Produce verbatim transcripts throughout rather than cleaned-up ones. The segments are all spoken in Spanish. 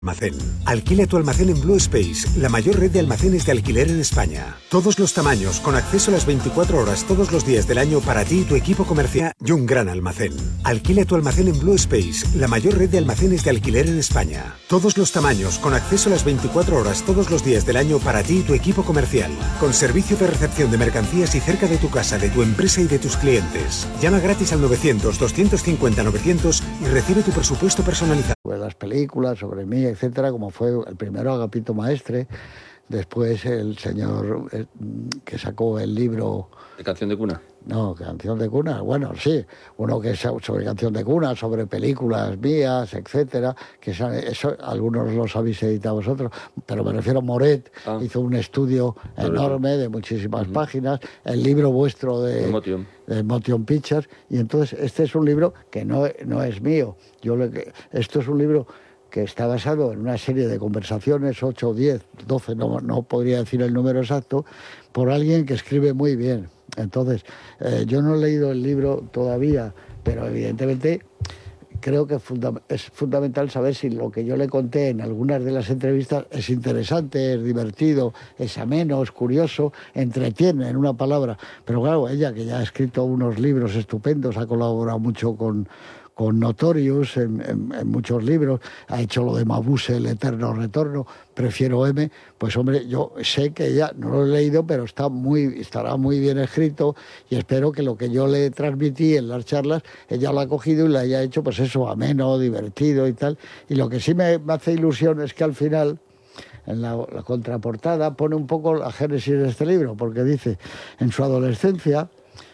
Almacén. Alquila tu almacén en Blue Space, la mayor red de almacenes de alquiler en España. Todos los tamaños, con acceso a las veinticuatro horas todos los días del año para ti y tu equipo comercial y un gran almacén. Alquila tu almacén en Blue Space, la mayor red de almacenes de alquiler en España. Todos los tamaños, con acceso a las veinticuatro horas todos los días del año para ti y tu equipo comercial. Con servicio de recepción de mercancías y cerca de tu casa, de tu empresa y de tus clientes. Llama gratis al novecientos, doscientos cincuenta, novecientos y recibe tu presupuesto personalizado. Pues las películas sobre mí, etcétera, como fue el primero Agapito Maestre, después el señor eh, que sacó el libro... ¿De Canción de Cuna? No, Canción de Cuna, bueno, sí, uno que es sobre Canción de Cuna, sobre películas mías, etcétera, que eso, eso algunos los habéis editado vosotros, pero me refiero a Moret, ah. hizo un estudio no, enorme de muchísimas uh-huh. páginas, el libro vuestro de... Motion. de Motion Pictures, y entonces este es un libro que no, no es mío, yo le, esto es un libro que está basado en una serie de conversaciones, ocho, diez, doce, no, no podría decir el número exacto, por alguien que escribe muy bien. Entonces, eh, yo no he leído el libro todavía, pero evidentemente creo que funda- es fundamental saber si lo que yo le conté en algunas de las entrevistas es interesante, es divertido, es ameno, es curioso, entretiene, en una palabra. Pero claro, ella que ya ha escrito unos libros estupendos, ha colaborado mucho con... con Notorious en, en, en muchos libros, ha hecho lo de Mabuse, El Eterno Retorno, Prefiero M, pues hombre, yo sé que ella, no lo he leído, pero está muy, estará muy bien escrito y espero que lo que yo le transmití en las charlas, ella lo ha cogido y lo haya hecho, pues eso, ameno, divertido y tal. Y lo que sí me, me hace ilusión es que al final... en la, la contraportada pone un poco la génesis de este libro, porque dice, en su adolescencia,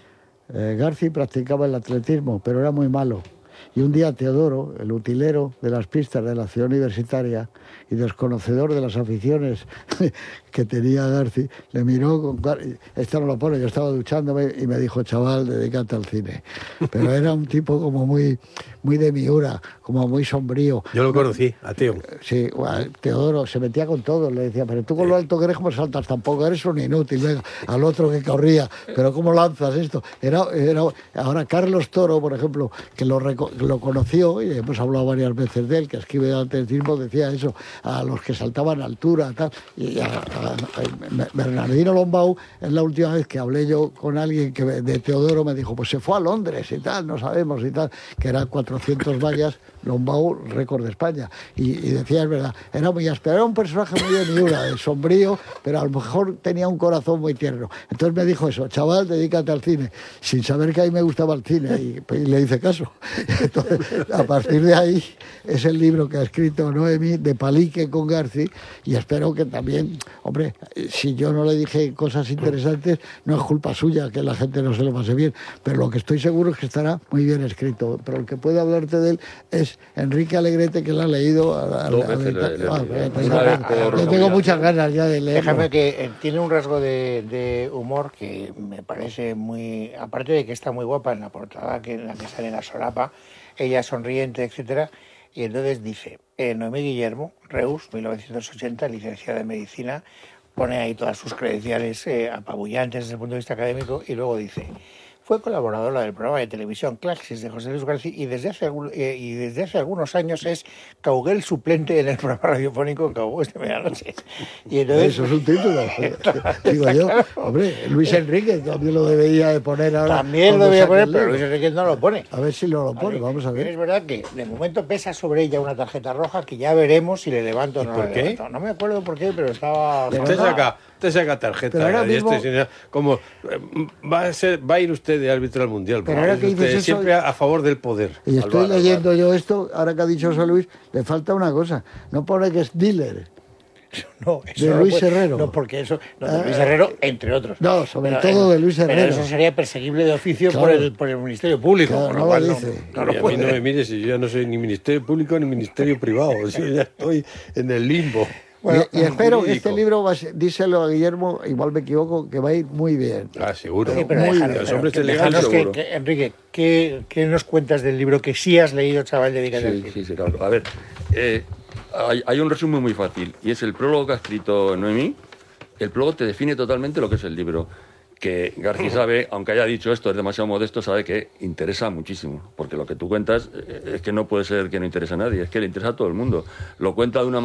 eh, Garci practicaba el atletismo, pero era muy malo. Y un día Teodoro, el utilero de las pistas de la ciudad universitaria y desconocedor de las aficiones que tenía Garci, le miró con... Esto no lo pone, yo estaba duchándome y me dijo, chaval, dedícate al cine. Pero era un tipo como muy, muy de miura, como muy sombrío. Yo lo conocí, a Teo. Sí, bueno, Teodoro se metía con todo, le decía, pero tú con lo alto que eres, ¿cómo saltas? Tampoco eres un inútil, venga, al otro que corría, pero ¿cómo lanzas esto? Era, era... Ahora, Carlos Toro, por ejemplo, que lo, reco... lo conoció, y hemos hablado varias veces de él, que escribe de atletismo, decía eso, a los que saltaban a altura, tal, y a, a, a Bernardino Lombau, es la última vez que hablé yo con alguien que de Teodoro, me dijo, pues se fue a Londres y tal, no sabemos y tal, que eran cuatrocientos vallas, Lombau, récord de España, y, y decía, es verdad, era muy áspero, era un personaje muy de miura, de sombrío, pero a lo mejor tenía un corazón muy tierno. Entonces me dijo eso, chaval, dedícate al cine, sin saber que a mí me gustaba el cine, y, y le hice caso. Entonces, a partir de ahí es el libro que ha escrito Noemi de Palique con Garci, y espero que también, hombre, si yo no le dije cosas interesantes, no es culpa suya que la gente no se lo pase bien, pero lo que estoy seguro es que estará muy bien escrito. Pero el que puede hablarte de él es Enrique Alegrete, que lo ha leído. A, a, no, a, a, le, le, ah, le, pues, le, yo tengo muchas ganas ya de leerlo. Déjame que eh, tiene un rasgo de, de humor que me parece muy... Aparte de que está muy guapa en la portada, que en la que sale la solapa, ella sonriente, etcétera, y entonces dice, eh, Noemí Guillermo, Reus, mil novecientos ochenta, licenciada en Medicina, pone ahí todas sus credenciales eh, apabullantes desde el punto de vista académico, y luego dice, fue colaboradora del programa de televisión Claxis de José Luis García y desde hace, eh, y desde hace algunos años es Cauguel suplente en el programa radiofónico Cauguel de Medianoche. Y entonces, eso es un título, digo yo. Hombre, Luis Enrique también lo debería de poner ahora. También lo debería poner, pero Luis Enrique no lo pone. A ver si lo, lo pone, vamos a ver. Es verdad que de momento pesa sobre ella una tarjeta roja que ya veremos si le levanto o no. ¿Por le qué? Levanto. No me acuerdo por qué, pero estaba... Usted saca, usted saca tarjeta. Y mismo... este, como va a, ser, va a ir usted de árbitro al mundial. Pero ahora que dices eso, siempre a favor del poder. Y estoy Alvar, leyendo Alvar. yo esto, ahora que ha dicho José Luis, le falta una cosa. No pone que es dealer. No, eso de no Luis puede, Herrero. No, porque eso... No, de Luis Herrero, entre otros. No, sobre pero, todo eh, de Luis Herrero. Pero eso sería perseguible de oficio claro. por, el, por el Ministerio Público. Claro, por no lo lo cual dice. No, no y lo a puede. mí no me mire si yo no soy ni Ministerio Público ni Ministerio Privado. Yo ya estoy en el limbo. Bueno, y, y espero que este jurídico. libro, va a ser, díselo a Guillermo, igual me equivoco, que va a ir muy bien. Ah, seguro. Sí, pero muy déjalo, bien. Los pero hombres que- elegantes, déjanos que, seguro. que, Enrique, ¿qué, ¿qué nos cuentas del libro que sí has leído, chaval? Dedícate al Sí, cine? sí, sí, claro. A ver, eh, hay, hay un resumen muy fácil, y es el prólogo que ha escrito Noemí. El prólogo te define totalmente lo que es el libro. que García sabe, aunque haya dicho esto, es demasiado modesto, sabe que interesa muchísimo, porque lo que tú cuentas eh, es que no puede ser que no interese a nadie, es que le interesa a todo el mundo. Lo cuenta de una